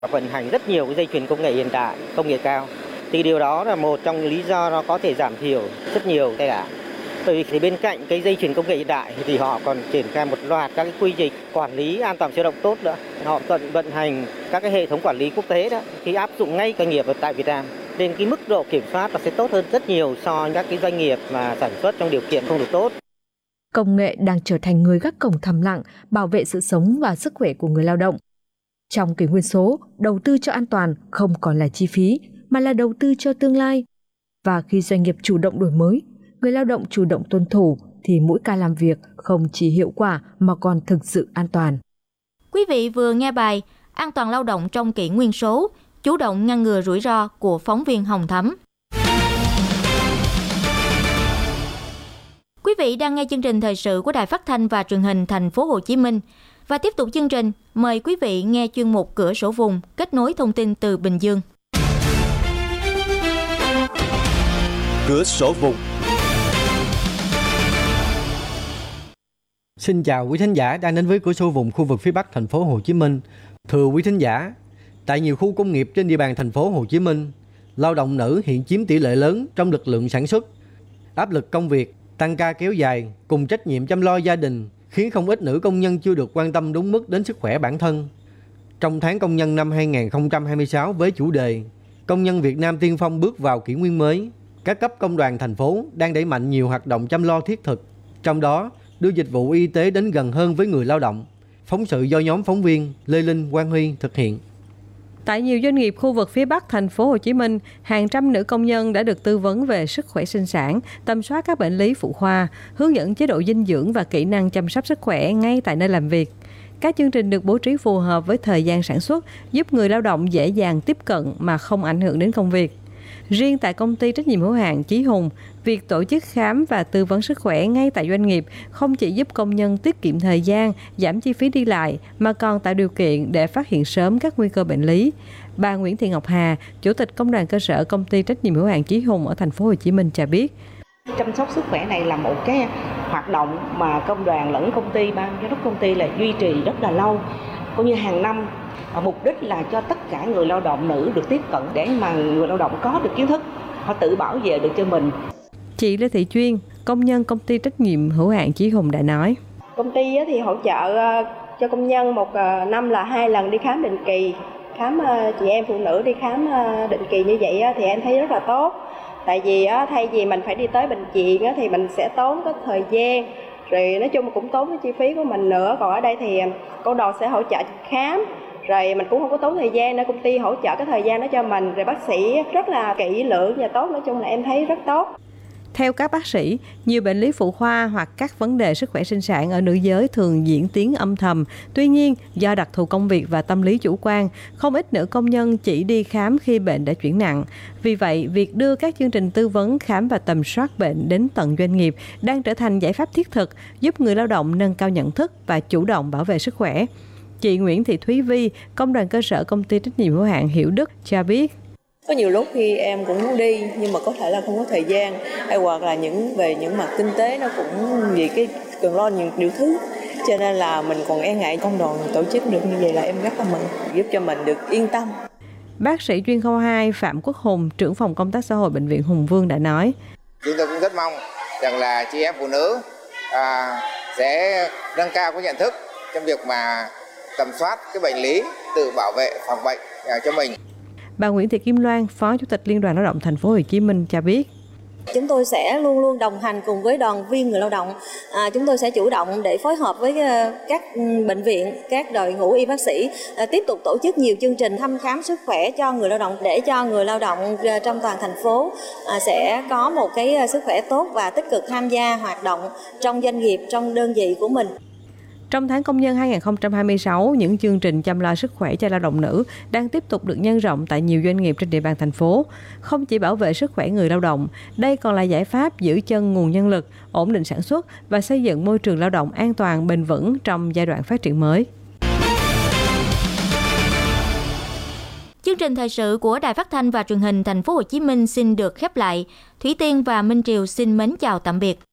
Vận hành rất nhiều cái dây chuyền công nghệ hiện đại, công nghệ cao. Thì điều đó là một trong những lý do nó có thể giảm thiểu rất nhiều tai nạn. Bởi vì bên cạnh cái dây chuyền công nghệ hiện đại thì họ còn triển khai một loạt các cái quy trình quản lý an toàn siêu động tốt nữa. Họ vận hành các cái hệ thống quản lý quốc tế đó khi áp dụng ngay doanh nghiệp ở tại Việt Nam. Nên cái mức độ kiểm soát nó sẽ tốt hơn rất nhiều so với các cái doanh nghiệp mà sản xuất trong điều kiện không được tốt. Công nghệ đang trở thành người gác cổng thầm lặng bảo vệ sự sống và sức khỏe của người lao động. Trong kỷ nguyên số, đầu tư cho an toàn không còn là chi phí mà là đầu tư cho tương lai. Và khi doanh nghiệp chủ động đổi mới, người lao động chủ động tuân thủ thì mỗi ca làm việc không chỉ hiệu quả mà còn thực sự an toàn. Quý vị vừa nghe bài An toàn lao động trong kỷ nguyên số, chủ động ngăn ngừa rủi ro của phóng viên Hồng Thắm. Quý vị đang nghe chương trình thời sự của Đài Phát thanh và Truyền hình Thành phố Hồ Chí Minh. Và tiếp tục chương trình, mời quý vị nghe chuyên mục Cửa sổ vùng, kết nối thông tin từ Bình Dương. Cửa sổ vùng. Xin chào quý thính giả đang đến với Cửa sổ vùng khu vực phía Bắc thành phố Hồ Chí Minh. Thưa quý thính giả, tại nhiều khu công nghiệp trên địa bàn thành phố Hồ Chí Minh, lao động nữ hiện chiếm tỷ lệ lớn trong lực lượng sản xuất. Áp lực công việc, tăng ca kéo dài cùng trách nhiệm chăm lo gia đình khiến không ít nữ công nhân chưa được quan tâm đúng mức đến sức khỏe bản thân. Trong tháng công nhân năm 2026 với chủ đề Công nhân Việt Nam tiên phong bước vào kỷ nguyên mới, các cấp công đoàn thành phố đang đẩy mạnh nhiều hoạt động chăm lo thiết thực, trong đó đưa dịch vụ y tế đến gần hơn với người lao động. Phóng sự do nhóm phóng viên Lê Linh, Quang Huy thực hiện. Tại nhiều doanh nghiệp khu vực phía Bắc thành phố Hồ Chí Minh, hàng trăm nữ công nhân đã được tư vấn về sức khỏe sinh sản, tầm soát các bệnh lý phụ khoa, hướng dẫn chế độ dinh dưỡng và kỹ năng chăm sóc sức khỏe ngay tại nơi làm việc. Các chương trình được bố trí phù hợp với thời gian sản xuất, giúp người lao động dễ dàng tiếp cận mà không ảnh hưởng đến công việc. Riêng tại công ty trách nhiệm hữu hạn Chí Hùng, việc tổ chức khám và tư vấn sức khỏe ngay tại doanh nghiệp không chỉ giúp công nhân tiết kiệm thời gian, giảm chi phí đi lại mà còn tạo điều kiện để phát hiện sớm các nguy cơ bệnh lý. Bà Nguyễn Thị Ngọc Hà, Chủ tịch Công đoàn cơ sở công ty trách nhiệm hữu hạn Chí Hùng ở thành phố Hồ Chí Minh cho biết, chăm sóc sức khỏe này là một cái hoạt động mà công đoàn lẫn công ty, ban giám đốc công ty là duy trì rất là lâu, cũng như hàng năm. Mục đích là cho tất cả người lao động nữ được tiếp cận để mà người lao động có được kiến thức, họ tự bảo vệ được cho mình. Chị Lê Thị Chuyên, công nhân công ty trách nhiệm hữu hạn Chí Hùng đã nói. Công ty thì hỗ trợ cho công nhân một năm là 2 lần đi khám định kỳ, khám chị em phụ nữ đi khám định kỳ như vậy thì em thấy rất là tốt. Tại vì thay vì mình phải đi tới bệnh viện thì mình sẽ tốn cái thời gian, rồi nói chung cũng tốn cái chi phí của mình nữa. Còn ở đây thì công đoàn sẽ hỗ trợ khám, rồi mình cũng không có tốn thời gian nữa, công ty hỗ trợ cái thời gian đó cho mình, rồi bác sĩ rất là kỹ lưỡng và tốt, nói chung là em thấy rất tốt. Theo các bác sĩ, nhiều bệnh lý phụ khoa hoặc các vấn đề sức khỏe sinh sản ở nữ giới thường diễn tiến âm thầm. Tuy nhiên, do đặc thù công việc và tâm lý chủ quan, không ít nữ công nhân chỉ đi khám khi bệnh đã chuyển nặng. Vì vậy, việc đưa các chương trình tư vấn khám và tầm soát bệnh đến tận doanh nghiệp đang trở thành giải pháp thiết thực, giúp người lao động nâng cao nhận thức và chủ động bảo vệ sức khỏe. Chị Nguyễn Thị Thúy Vi, Công đoàn cơ sở công ty trách nhiệm hữu hạn Hiểu Đức cho biết, có nhiều lúc khi em cũng muốn đi nhưng mà có thể là không có thời gian, hay hoặc là về những mặt kinh tế nó cũng vì cái cần lo nhiều thứ, cho nên là mình còn e ngại. Công đoàn tổ chức được như vậy là em rất là mừng, giúp cho mình được yên tâm. Bác sĩ chuyên khoa 2 Phạm Quốc Hùng, trưởng phòng công tác xã hội bệnh viện Hùng Vương đã nói, chúng tôi cũng rất mong rằng là chị em phụ nữ sẽ nâng cao cái nhận thức trong việc mà tầm soát cái bệnh lý, tự bảo vệ phòng bệnh cho mình. Bà Nguyễn Thị Kim Loan, Phó Chủ tịch Liên đoàn Lao động Thành phố Hồ Chí Minh cho biết, chúng tôi sẽ luôn luôn đồng hành cùng với đoàn viên người lao động. Chúng tôi sẽ chủ động để phối hợp với các bệnh viện, các đội ngũ y bác sĩ tiếp tục tổ chức nhiều chương trình thăm khám sức khỏe cho người lao động để cho người lao động trong toàn thành phố sẽ có một cái sức khỏe tốt và tích cực tham gia hoạt động trong doanh nghiệp, trong đơn vị của mình. Trong tháng công nhân 2026, những chương trình chăm lo sức khỏe cho lao động nữ đang tiếp tục được nhân rộng tại nhiều doanh nghiệp trên địa bàn thành phố. Không chỉ bảo vệ sức khỏe người lao động, đây còn là giải pháp giữ chân nguồn nhân lực, ổn định sản xuất và xây dựng môi trường lao động an toàn, bền vững trong giai đoạn phát triển mới. Chương trình thời sự của Đài Phát thanh và Truyền hình Thành phố Hồ Chí Minh xin được khép lại. Thủy Tiên và Minh Triều xin mến chào tạm biệt.